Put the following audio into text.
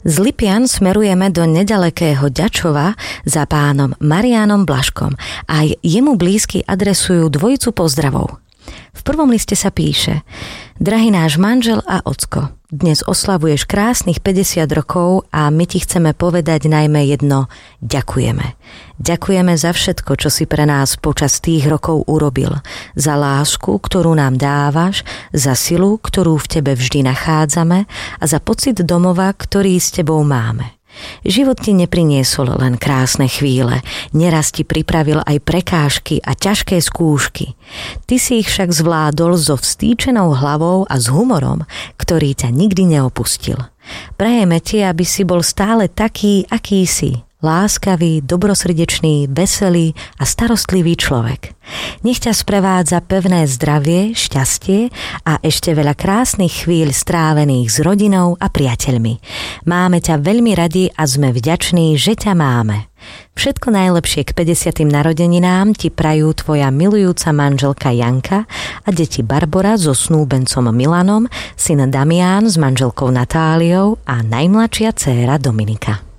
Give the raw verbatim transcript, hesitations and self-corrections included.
Z Lipian smerujeme do nedalekého Ďačova za pánom Mariánom Blažkom. Aj jemu blízky adresujú dvojicu pozdravov. V prvom liste sa píše: Drahý náš manžel a ocko, dnes oslavuješ krásnych päťdesiat rokov a my ti chceme povedať najmä jedno: ďakujeme. Ďakujeme za všetko, čo si pre nás počas tých rokov urobil. Za lásku, ktorú nám dávaš, za silu, ktorú v tebe vždy nachádzame a za pocit domova, ktorý s tebou máme. Život ti nepriniesol len krásne chvíle, neraz ti pripravil aj prekážky a ťažké skúšky. Ty si ich však zvládol so vstýčenou hlavou a s humorom, ktorý ťa nikdy neopustil. Prajeme ti, aby si bol stále taký, aký si. Láskavý, dobrosrdečný, veselý a starostlivý človek. Nech ťa sprevádza pevné zdravie, šťastie a ešte veľa krásnych chvíľ strávených s rodinou a priateľmi. Máme ťa veľmi radi a sme vďační, že ťa máme. Všetko najlepšie k päťdesiatym narodeninám ti prajú tvoja milujúca manželka Janka a deti Barbora so snúbencom Milanom, syn Damián s manželkou Natáliou a najmladšia dcéra Dominika.